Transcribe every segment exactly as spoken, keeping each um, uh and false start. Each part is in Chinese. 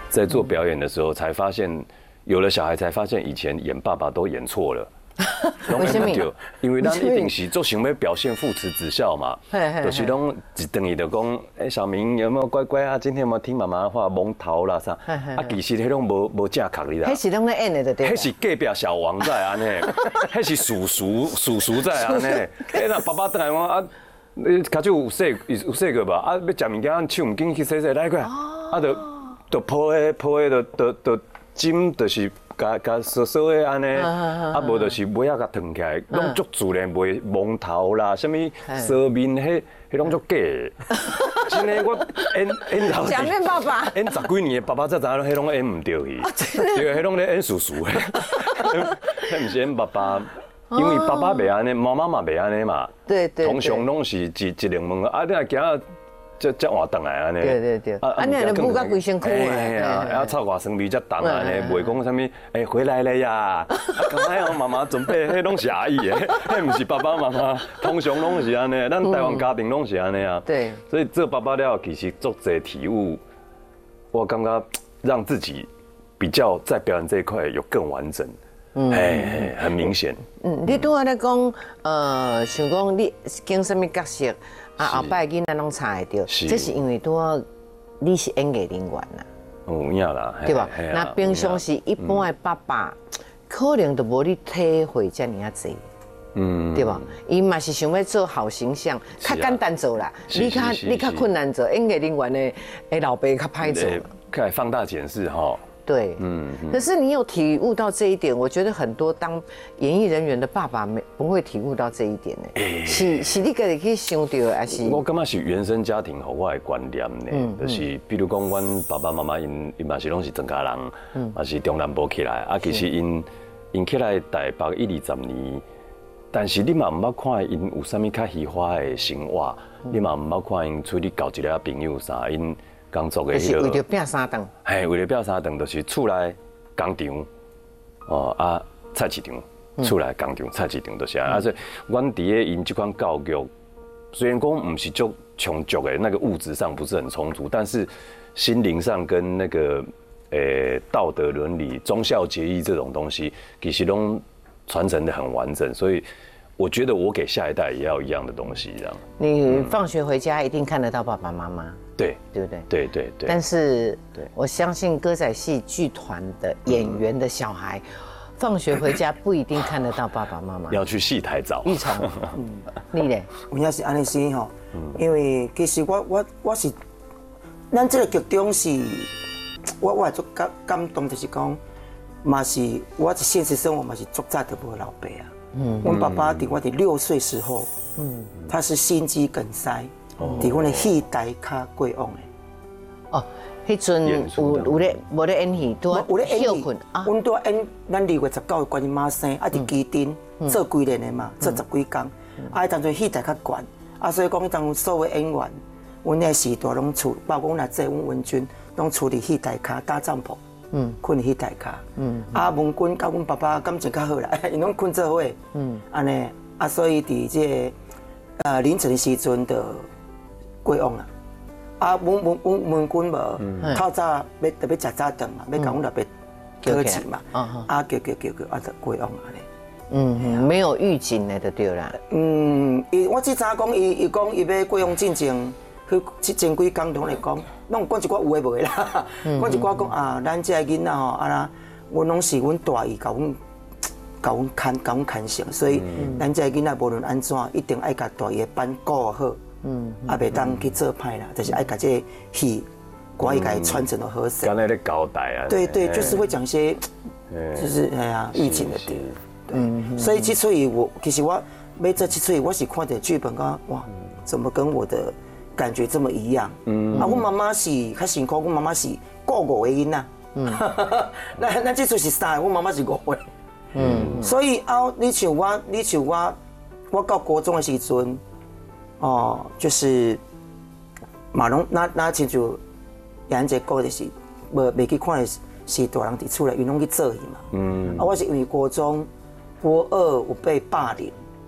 在做表演的时候才发现，有了小孩才发现以前演爸爸都演错了。 为什么？ 因为咱一定是做想要表现父慈子孝嘛，就是拢一等于就讲，哎，小明有没有乖乖啊？今天有没有听妈妈的话？蒙头啦啥？啊，其实迄种无无正确哩啦。 迄是拢咧演的对。 迄是隔壁小王在安尼，迄是叔叔叔叔在安尼。哎，那爸爸等来讲啊，你脚手有洗有洗过吧？啊，要食物件手唔紧去洗洗来过，啊，就就抱迄抱迄就就就针就是。甲甲扫扫的安尼，啊无就是尾仔甲烫起来，拢足自然，袂蒙头啦，什么扫面，迄迄拢足假的。真的，我演演老假面爸爸， 演十几年的爸爸才知影，迄拢演唔对去，对，迄拢咧演叔叔的，迄唔是演爸爸，因为爸爸袂安尼，妈妈嘛袂安尼嘛。 对对。 通常拢是一一两问，啊，你若行啊。才才换转来安尼， 对对对，啊，你安尼补到规身躯诶，啊，臭外生味才重安尼，袂讲啥物，诶，回来了呀，刚才我妈妈准备，迄拢是阿姨诶，迄唔是爸爸妈妈，通常拢是安尼，咱台湾家庭拢是安尼啊。对，所以做爸爸了，其实做这体悟，我感觉让自己比较在表演这一块有更完整，嗯，哎，很明显。 嗯，你拄仔咧讲，呃，想讲你经什么角色？啊，后摆囡仔拢猜会到，这是因为拄你是演艺人员啦， 有影啦， 对吧？那平常时一般的爸爸，可能都无你体会遮尔啊济，嗯，对吧？伊嘛是想要做好形象，较简单做啦，你较你较困难做，演艺人员的诶老爸较歹做， 看放大检视哈。 对，嗯，可是你有体悟到这一点，我觉得很多当演艺人员的爸爸没不会体悟到这一点呢。是是，你个去想到还是？ 我感觉是原生家庭和我的观念呢，就是比如讲，阮爸爸妈妈因因嘛是拢是郑家人，嘛是中南部起来，啊，其实因因起来台北一二十年，但是你嘛唔捌看因有啥物较喜欢的生活，你嘛唔捌看因出去交一个朋友啥因。工作的迄个，就是为了拼三顿。 嘿，为了拼三顿，就是厝内工厂，哦啊菜市场，厝内工厂菜市场就是啊。啊，所以阮伫个因这款教育，虽然讲唔是足充足的，那个物质上不是很充足，但是心灵上跟那个诶道德伦理、忠孝节义这种东西，其实拢传承的很完整，所以。我觉得我给下一代也要一样的东西，这样。 你放学回家一定看得到爸爸妈妈， 对对不对？ 对对对。 但是，我相信歌仔戏剧团的演员的小孩，放学回家不一定看得到爸爸妈妈。 要去戏台找。 玉成，嗯，你咧？ 有影是安尼生吼，因为其实我我我是，咱这个剧中是，我我足感感动，就是讲，嘛是我是现实生活嘛是足早就无老爸啊。嗯，我爸爸伫我伫六岁时候，嗯，他是心肌梗塞，伫我的戏台卡过往的。 哦，迄阵有有咧无咧演戏，拄啊休困啊。阮拄啊演咱二月十九的观音妈生，啊伫基丁做几年的嘛，做十几工，啊迄当阵戏台较悬，啊所以讲迄当所有演员，阮迄时代拢厝，包括阮阿姐阮文君，拢厝伫戏台卡搭帐篷。嗯，困去台卡，嗯，啊，文君甲阮爸爸感情较好啦，因拢困做伙，嗯，安尼，啊，所以伫这个呃凌晨时阵就过往啦，啊，文文文文君无，透早要特别食早顿嘛，要甲阮老爸叫起嘛，啊，叫叫叫叫，啊，就过往安尼。 嗯，没有预警的就对啦。 嗯，伊我只知讲伊伊讲伊要过往进前。去前几工同来讲，拢讲一寡有诶无诶啦，讲一寡讲啊，咱这个囡仔吼啊啦，阮拢是阮大姨甲阮甲阮看甲阮看成，所以咱这个囡仔无论安怎，一定爱甲大姨诶班顾好，嗯，啊袂当去做歹啦，就是爱甲这戏，国语甲伊传承的好势。 刚才咧交代啊。 对对，就是会讲一些，就是哎呀预警的点，对，所以这出戏我其实我每这这出戏我是看着剧本讲哇，怎么跟我的。感觉这么一样，嗯，啊，我妈妈是较辛苦，我妈妈是顾五个囡仔，嗯，那那这出是三个，我妈妈是五个，嗯，所以啊，你像我，你像我，我到国中的时阵，哦，就是马龙那那亲像杨姐讲的是，无未去看的是大人伫厝内，因拢去做戏嘛，嗯，啊，我是因为国中国二有被霸凌，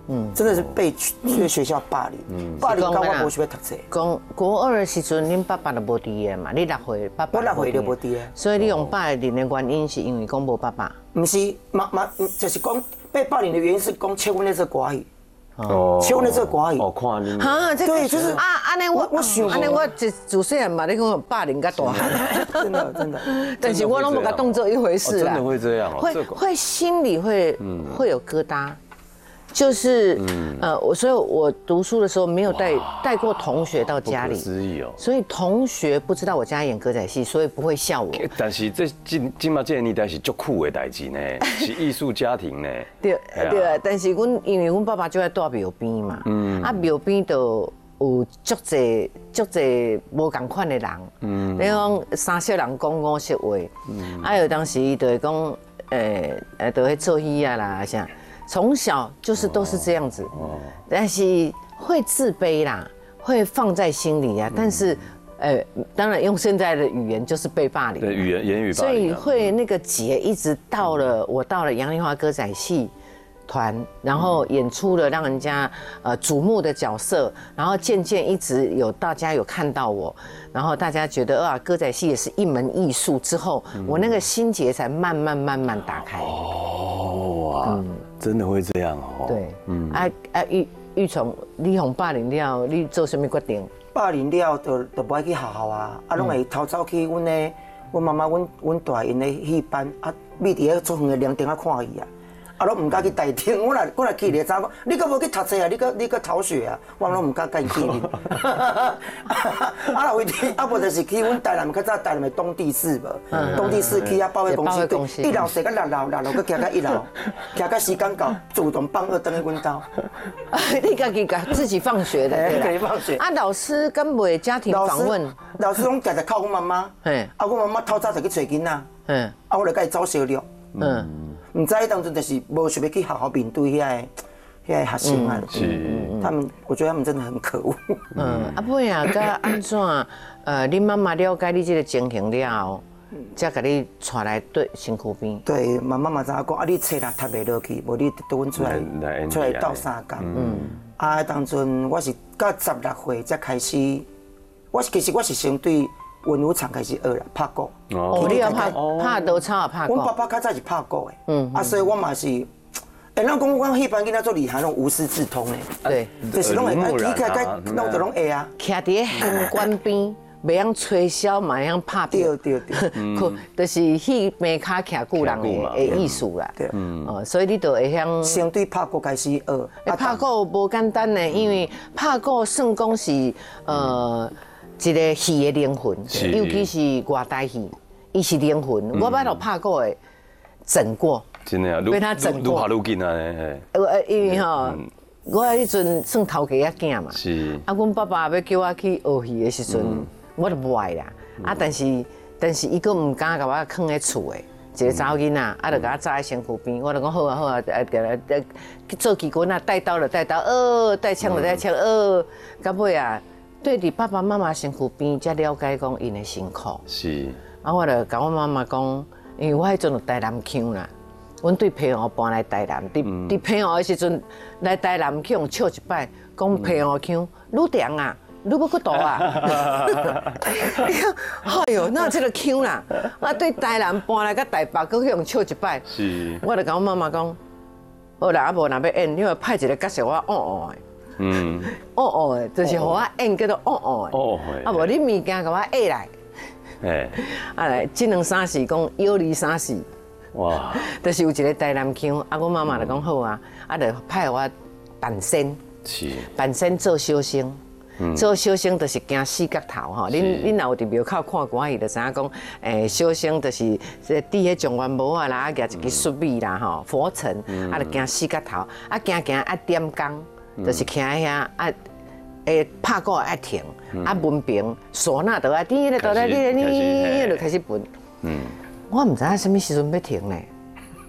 嗯，真的是被去学校霸凌，嗯，霸凌到我无想要读册。 讲国二的时阵，恁爸爸就无伫个嘛，你六岁，爸爸我六岁就无伫个， 所以你用霸凌的原因是因为讲无爸爸。 唔是，妈妈就是讲被霸凌的原因是讲切阮咧做歌语。哦，切阮咧做歌语。 哦，看你。 啊， 对，就是啊，安尼我我想，安尼我自自细汉嘛，你讲霸凌甲大汉， 真的真的。 但是我拢无甲当做一回事啦。 真的会这样哦。 会会心里会会有疙瘩。就是呃，我所以，我读书的时候没有带带过同学到家里， 不可思议哦。 所以同学不知道我家演歌仔戏，所以不会笑我。 但是这今今嘛这个年代是足酷的代志呢，是艺术家庭呢。 对对啊，但是阮因为阮爸爸就在住庙边嘛，嗯，啊庙边就有足侪足侪无共款的人，嗯，你讲三色人讲五色话，嗯，啊有当时伊就会讲，诶诶，就会做戏啊啦啥。从小就是都是这样子，但是会自卑啦，会放在心里啊。但是，呃，当然用现在的语言就是被霸凌， 对，语言言语霸凌， 所以会那个结一直到了我到了杨丽花歌仔戏团，然后演出了让人家呃瞩目的角色，然后渐渐一直有大家有看到我，然后大家觉得啊歌仔戏也是一门艺术之后，我那个心结才慢慢慢慢打开。 哦哇。嗯真的会这样哦。 对，嗯，啊啊，玉玉崇，你互霸凌了，你做什么决定？ 霸凌了，就就不爱去学校啊，啊，拢会偷走去阮的，阮妈妈、阮阮大因的戏班，啊，秘伫个做远的凉亭啊看伊啊，啊，拢唔敢去台厅，我来我来去咧，早讲，你敢无去读册啊？你敢你敢逃学啊？我拢唔敢甲伊去哩。啊，有一天，啊，无就是去阮台南，较早台南的东地市无，东地市去啊报业公司，对，一楼坐到六楼，六楼佮行到一楼，行到时间到，自动放学等去阮兜。 你家己家自己放学的， 自己放学。 啊，老师敢袂家庭访问？ 老师拢常常靠阮妈妈，啊，阮妈妈透早就去找囡仔，啊，我就甲伊走小路，嗯，唔知当阵就是无想要去好好面对遐个遐个学生啊，他们，我觉得他们真的很可恶。 嗯，啊，尾啊，甲安怎？呃，你妈妈了解你这个情形了后，才甲你带来对身躯边。 对，妈妈嘛知影讲，啊，你册啦读袂落去，无你倒阮出来出来斗相共。嗯，啊，当阵我是到十六岁才开始，我其实我是先对文武场开始学啦，拍鼓。 哦，你要拍拍刀叉啊，拍鼓。 阮爸爸较早是拍鼓的，嗯，啊，所以我嘛是，哎，咱讲阮迄班囡仔做厉害，拢无师自通的。对，就是拢会啊，起起来，拢就拢会啊。 徛伫현관边。袂晓吹箫，嘛会晓拍对对对， 可就是戏面骹徛久人的的艺术啦。对，哦，所以你就会晓先对拍鼓开始学。 拍鼓无简单呢，因为拍鼓算讲是呃一个戏的灵魂，尤其是外台戏，伊是灵魂。我捌落拍鼓的整过， 真的啊， 被他整过， 愈拍愈紧啊！ 呃，因为吼。我迄阵算头家仔囝嘛，是啊，阮爸爸要叫我去学戏的时阵，我就不爱啦。啊，但是但是伊佫唔敢甲我囥喺厝诶，一个查某囡仔，啊，就甲我扎喺身躯边，我就讲好啊好啊，啊，来做旗棍啊，带刀就带刀，呃，带枪就带枪，呃，到尾啊，对伫爸爸妈妈身躯边，才了解讲因的辛苦。是，啊，我就甲我妈妈讲，因为我迄阵就台南腔啦。阮对平湖搬来台南，伫伫平湖的时阵来台南去用笑一摆，讲平湖腔愈长啊，愈要去大啊。哎呦，哪有这个腔啦？我对台南搬来到台北，佫去用笑一摆。是，我就甲我妈妈讲，好啦，啊无若要演，你要派一个角色我哦哦的。嗯。哦哦的，就是互我演叫做哦哦的。哦哦。啊无你物件甲我下来。哎。啊来，这两三是讲有理三是。哇！就是有一个台南腔，啊，我妈妈就讲好啊，啊，就派我扮仙，是扮仙做小生，做小生就是惊四角头吼。恁恁若有伫庙口看歌戏，就知影讲，诶，小生就是伫迄状元帽啊啦，啊，举一支雪米啦吼，佛尘，啊，就惊四角头，啊，行行啊点工，就是徛喺遐啊。诶，拍鼓爱停，啊，文凭唢呐就爱滴咧，倒来滴咧，滴就开始分。嗯。我唔知影什么时阵要停呢？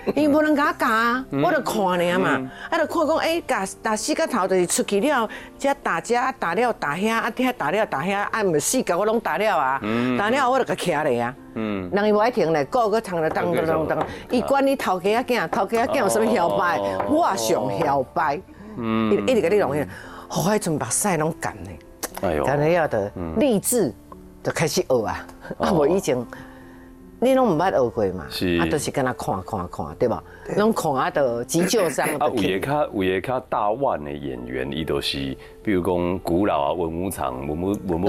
伊无人甲我教啊，我就看尔嘛，啊，就看讲，哎，打打四个头就是出去了，遮打遮打了打遐，啊，遐打了打遐，啊，毋是四个我拢打了啊，打了我就甲徛咧啊，人伊无爱停咧，个个唱咧当当当当，伊管你头家仔囝，头家仔囝有啥物摇摆，我上摇摆，一一直甲你弄遐，好迄阵目屎拢干咧。 哎呦， 但是要的励志就开始学啊，啊无以前你拢唔捌学过嘛，啊都是跟他看看看，对吧？拢看啊，就急救上。 啊，有个较有个较大腕的演员，伊都是，比如讲古老啊，文武场、文武文武